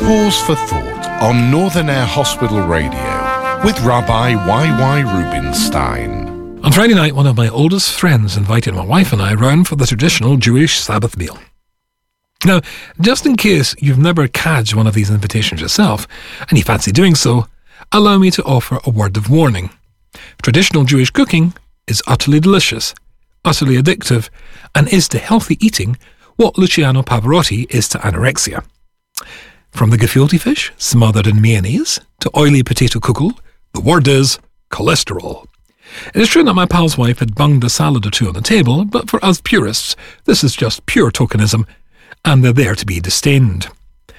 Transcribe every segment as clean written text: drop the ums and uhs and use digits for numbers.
Pause for Thought on Northern Air Hospital Radio with Rabbi Y.Y. Rubinstein. On Friday night, one of my oldest friends invited my wife and I round for the traditional Jewish Sabbath meal. Now, just in case you've never cadged one of these invitations yourself, and you fancy doing so, allow me to offer a word of warning. Traditional Jewish cooking is utterly delicious, utterly addictive, and is to healthy eating what Luciano Pavarotti is to anorexia. From the gefilte fish, smothered in mayonnaise, to oily potato kugel, the word is cholesterol. It is true that my pal's wife had bunged a salad or two on the table, but for us purists, this is just pure tokenism, and they're there to be disdained.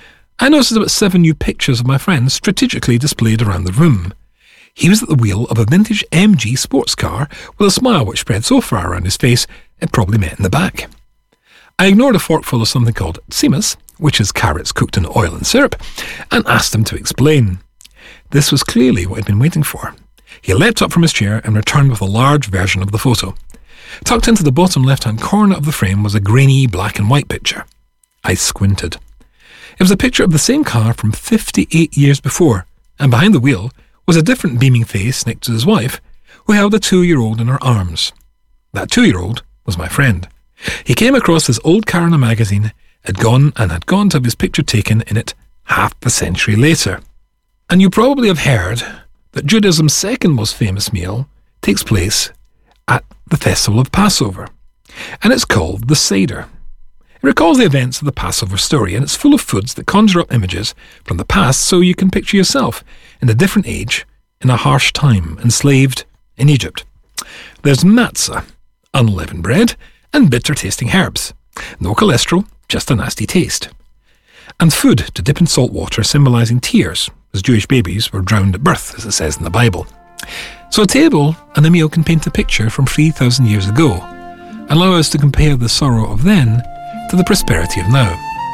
I noticed about 7 new pictures of my friend strategically displayed around the room. He was at the wheel of a vintage MG sports car with a smile which spread so far around his face it probably met in the back. I ignored a forkful of something called tsimas, which is carrots cooked in oil and syrup, and asked him to explain. This was clearly what I'd been waiting for. He leapt up from his chair and returned with a large version of the photo. Tucked into the bottom left-hand corner of the frame was a grainy black and white picture. I squinted. It was a picture of the same car from 58 years before, and behind the wheel was a different beaming face next to his wife, who held a 2-year-old in her arms. That 2-year-old was my friend. He came across this old car in a magazine, had gone to have his picture taken in it half a century later. And you probably have heard that Judaism's second most famous meal takes place at the festival of Passover, and it's called the Seder. It recalls the events of the Passover story, and it's full of foods that conjure up images from the past so you can picture yourself in a different age, in a harsh time, enslaved in Egypt. There's matzah, unleavened bread, and bitter-tasting herbs. No cholesterol, just a nasty taste. And food to dip in salt water, symbolising tears, as Jewish babies were drowned at birth, as it says in the Bible. So a table and a meal can paint a picture from 3,000 years ago, allow us to compare the sorrow of then to the prosperity of now,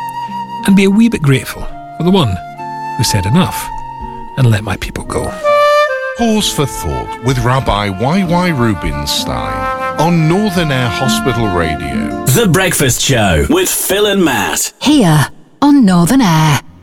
and be a wee bit grateful for the one who said enough and let my people go. Pause for Thought with Rabbi Y.Y. Rubinstein on Northern Air Hospital Radio. The Breakfast Show with Phil and Matt. Here on Northern Air.